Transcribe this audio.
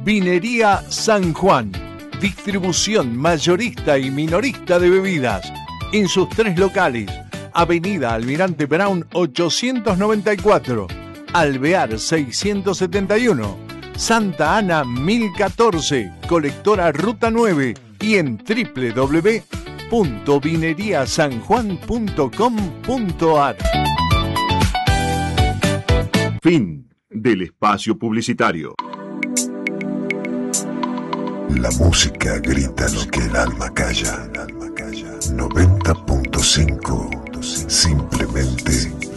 Vinería San Juan. Distribución mayorista y minorista de bebidas. En sus 3 locales. Avenida Almirante Brown 894. Alvear 671. Santa Ana 1014. Colectora Ruta 9. Y en www.vineriasanjuan.com.ar. Fin del espacio publicitario. La música grita lo que el alma calla. 90.5. Simplemente